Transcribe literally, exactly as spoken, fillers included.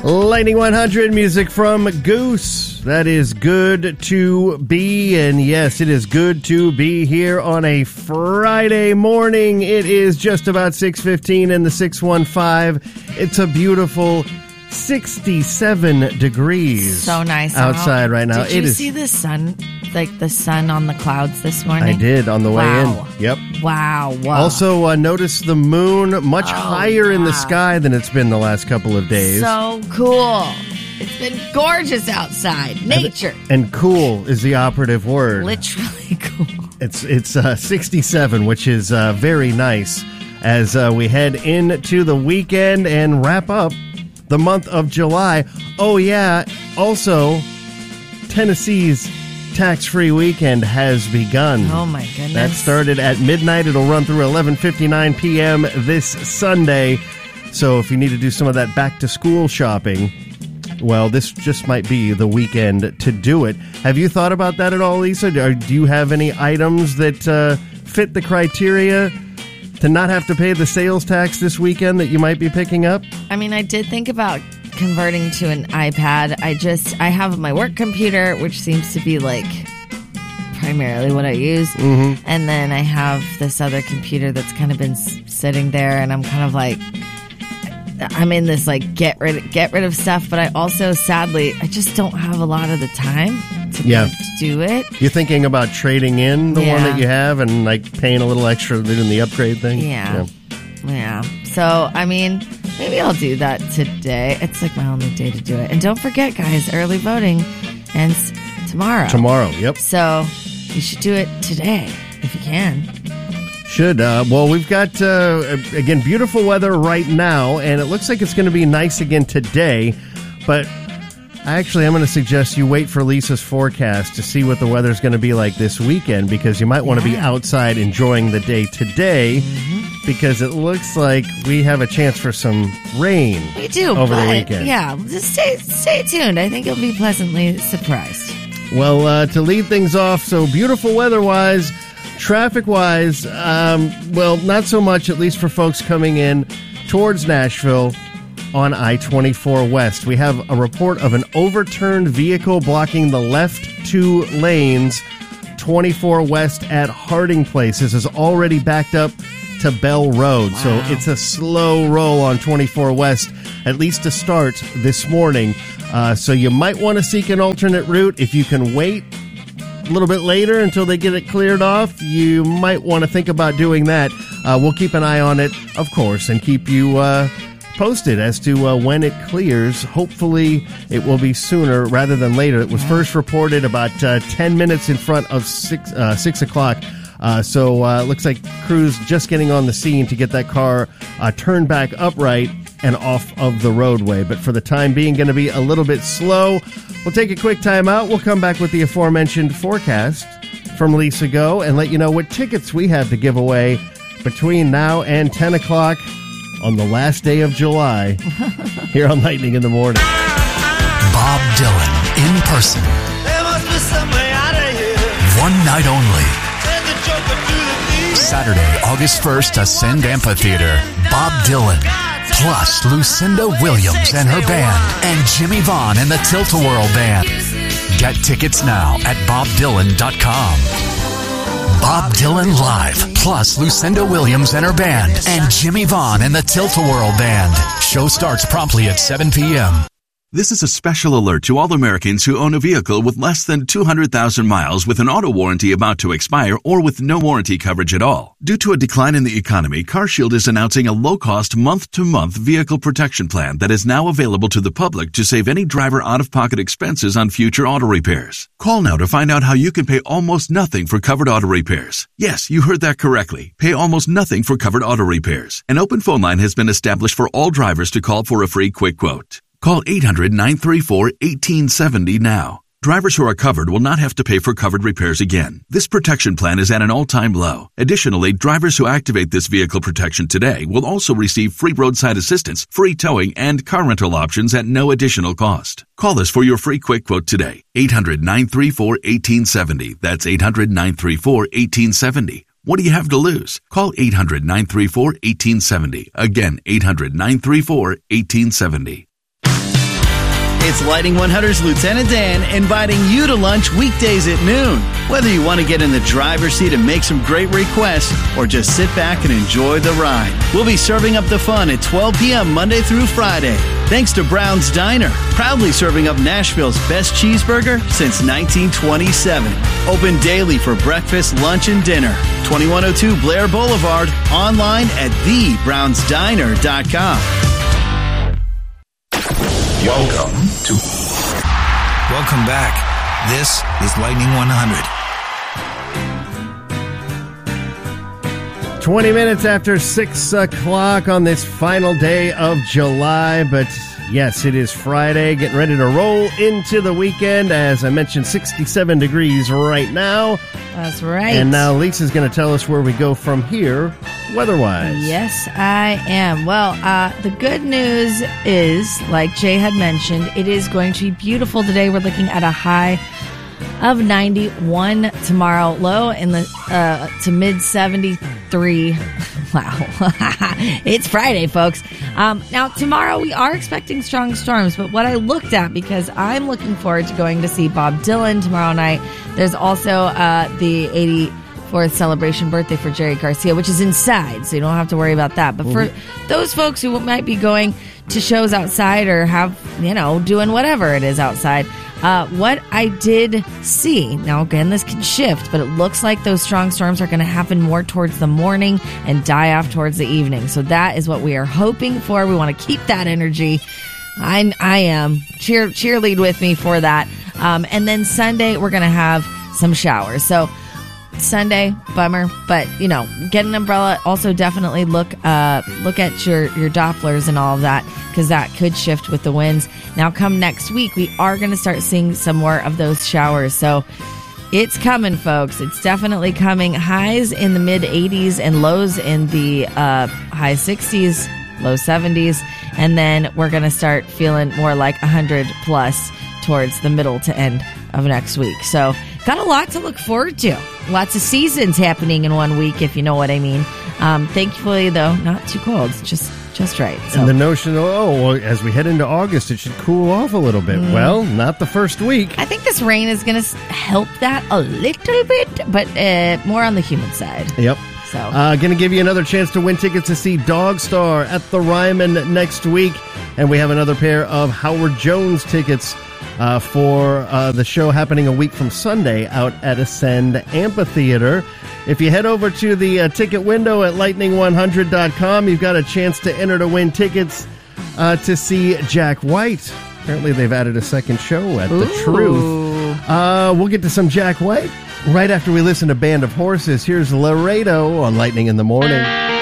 Lightning one hundred, music from Goose. That is good to be, and yes, it is good to be here on a Friday morning. It is just about six fifteen in the six one five. It's a beautiful sixty-seven degrees. So nice outside out. right now. Did you it is, see the sun, like the sun on the clouds this morning? I did on the way wow. in. Yep. Wow. Wow. Also, uh, notice the moon much oh, higher yeah. in the sky than it's been the last couple of days. So cool. It's been gorgeous outside. Nature. And, and cool is the operative word. Literally cool. It's it's uh, sixty-seven, which is uh, very nice as uh, we head into the weekend and wrap up the month of July. Oh, yeah. Also, Tennessee's tax-free weekend has begun. Oh, my goodness. That started at midnight. It'll run through eleven fifty-nine p.m. this Sunday. So if you need to do some of that back-to-school shopping, well, this just might be the weekend to do it. Have you thought about that at all, Lisa? Do you have any items that uh, fit the criteria to not have to pay the sales tax this weekend that you might be picking up? I mean, I did think about converting to an iPad. I just, I have my work computer, which seems to be like primarily what I use. Mm-hmm. And then I have this other computer that's kind of been s- sitting there, and I'm kind of like, I'm in this like get rid get rid of stuff, but I also sadly I just don't have a lot of the time to, yeah. to do it. You're thinking about trading in the yeah. one that you have and like paying a little extra in the upgrade thing? Yeah. yeah. Yeah. So, I mean, maybe I'll do that today. It's like my only day to do it. And don't forget, guys, early voting ends tomorrow. Tomorrow, yep. So, you should do it today if you can. Should. Uh, well, we've got, uh, again, beautiful weather right now, and it looks like it's going to be nice again today. But actually, I'm going to suggest you wait for Lisa's forecast to see what the weather's going to be like this weekend, because you might want to yeah. be outside enjoying the day today, mm-hmm. because it looks like we have a chance for some rain we do, over but, the weekend. Yeah, just stay, stay tuned. I think you'll be pleasantly surprised. Well, uh, to lead things off, so beautiful weather-wise, traffic-wise, um, well, not so much, at least for folks coming in towards Nashville on I twenty-four West. We have a report of an overturned vehicle blocking the left two lanes, twenty-four West at Harding Place. This is already backed up to Bell Road, wow. so it's a slow roll on twenty-four West, at least to start this morning. Uh, so you might want to seek an alternate route. If you can wait a little bit later until they get it cleared off, you might want to think about doing that. Uh, we'll keep an eye on it, of course, and keep you uh, posted as to uh, when it clears. Hopefully it will be sooner rather than later. It was first reported about uh, ten minutes in front of six, uh, six o'clock. Uh, so uh, it looks like crews just getting on the scene to get that car uh, turned back upright and off of the roadway. But for the time being, going to be a little bit slow. We'll take a quick time out. We'll come back with the aforementioned forecast from Lisa Go and let you know what tickets we have to give away between now and ten o'clock on the last day of July here on Lightning in the Morning. Bob Dylan in person. There must be some way out of here. One night only. Send the joker to the thief. Saturday, August first, Ascend Amphitheater. Bob Dylan. Plus Lucinda Williams and her band. And Jimmy Vaughn and the Tilt-A-Whirl Band. Get tickets now at bob dylan dot com. Bob Dylan Live. Plus Lucinda Williams and her band. And Jimmy Vaughn and the Tilt-A-Whirl Band. Show starts promptly at seven p.m. This is a special alert to all Americans who own a vehicle with less than two hundred thousand miles with an auto warranty about to expire or with no warranty coverage at all. Due to a decline in the economy, CarShield is announcing a low-cost month-to-month vehicle protection plan that is now available to the public to save any driver out-of-pocket expenses on future auto repairs. Call now to find out how you can pay almost nothing for covered auto repairs. Yes, you heard that correctly. Pay almost nothing for covered auto repairs. An open phone line has been established for all drivers to call for a free quick quote. Call eight hundred, nine three four, one eight seven zero now. Drivers who are covered will not have to pay for covered repairs again. This protection plan is at an all-time low. Additionally, drivers who activate this vehicle protection today will also receive free roadside assistance, free towing, and car rental options at no additional cost. Call us for your free quick quote today. eight hundred, nine three four, one eight seven zero. That's eight hundred, nine three four, one eight seven zero. What do you have to lose? Call eight hundred, nine three four, one eight seven zero. Again, eight hundred, nine three four, one eight seven zero. It's Lightning one hundred's Lieutenant Dan inviting you to lunch weekdays at noon. Whether you want to get in the driver's seat and make some great requests or just sit back and enjoy the ride, we'll be serving up the fun at twelve p.m. Monday through Friday. Thanks to Brown's Diner, proudly serving up Nashville's best cheeseburger since nineteen twenty-seven. Open daily for breakfast, lunch, and dinner. twenty-one oh two Blair Boulevard, online at the browns diner dot com. Welcome to. Welcome back. This is Lightning one hundred. twenty minutes after six o'clock on this final day of July, but yes, it is Friday, getting ready to roll into the weekend. As I mentioned, sixty-seven degrees right now. That's right. And now Lisa's going to tell us where we go from here, weather-wise. Yes, I am. Well, uh, the good news is, like Jay had mentioned, it is going to be beautiful today. We're looking at a high of ninety-one tomorrow, low in the uh, to mid seventy-three. Wow. It's Friday, folks. Um, now, tomorrow we are expecting strong storms, but what I looked at, because I'm looking forward to going to see Bob Dylan tomorrow night, there's also uh, the eighty-fourth celebration birthday for Jerry Garcia, which is inside, so you don't have to worry about that. But for mm-hmm. those folks who might be going to shows outside or have, you know, doing whatever it is outside, Uh, what I did see, now again, this can shift, but it looks like those strong storms are going to happen more towards the morning and die off towards the evening. So that is what we are hoping for. We want to keep that energy. I, I am. Cheer, cheerlead with me for that. Um, and then Sunday, we're going to have some showers. So Sunday, bummer, but you know, get an umbrella. Also, definitely look uh, look at your your Dopplers and all of that, because that could shift with the winds. Now, come next week, we are going to start seeing some more of those showers. So it's coming, folks. It's definitely coming. Highs in the mid eighties and lows in the uh, high sixties, low seventies, and then we're going to start feeling more like one hundred plus towards the middle to end of next week. So got a lot to look forward to. Lots of seasons happening in one week, if you know what I mean. Um, thankfully, though, not too cold. It's just just right. So. And the notion, oh, well, as we head into August, it should cool off a little bit. Mm. Well, not the first week. I think this rain is going to help that a little bit, but uh, more on the humid side. Yep. So, uh, going to give you another chance to win tickets to see Dog Star at the Ryman next week. And we have another pair of Howard Jones tickets Uh, for uh, the show happening a week from Sunday out at Ascend Amphitheater. If you head over to the uh, ticket window at lightning one hundred dot com, you've got a chance to enter to win tickets uh, to see Jack White. Apparently they've added a second show at Ooh. The Truth. Uh, we'll get to some Jack White right after we listen to Band of Horses. Here's Laredo on Lightning in the Morning.